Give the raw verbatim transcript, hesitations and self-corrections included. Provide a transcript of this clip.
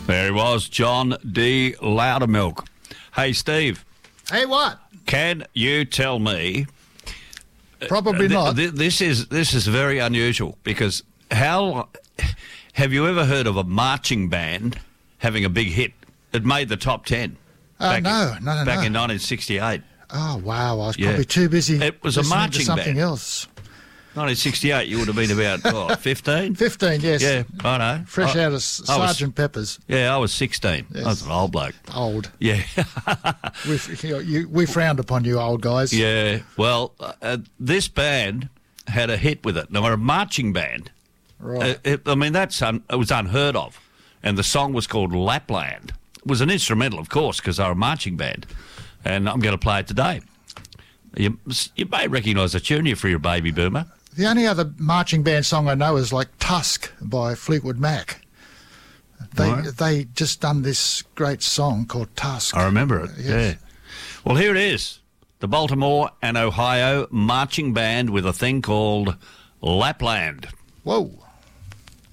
There he was, John D. Loudermilk. Hey, Steve. Hey, what? Can you tell me... Probably uh, th- not. th- this is this is very unusual because how... Have you ever heard of a marching band having a big hit? It made the top ten. Uh, back no, in, no, no, Back no. in nineteen sixty-eight. Oh, wow. I was Yeah. probably too busy It was a listening marching to something band. else. nineteen sixty-eight, you would have been about, what, fifteen? fifteen, yes. Yeah, I know. Fresh I- out of I was- Sergeant Pepper's. Yeah, I was sixteen. Yes. I was an old bloke. Old. Yeah. We, you, you, we frowned upon you old guys. Yeah. Well, uh, this band had a hit with it. They were a marching band. Right. Uh, it, I mean, that's un, it was unheard of. And the song was called Lapland. It was an instrumental, of course, because they were a marching band. And I'm going to play it today. You, you may recognise the tune here for your baby boomer. The only other marching band song I know is like Tusk by Fleetwood Mac. They Right. they just done this great song called Tusk. I remember it, Yes. yeah. Well, here it is. The Baltimore and Ohio marching band with a thing called Lapland. Whoa.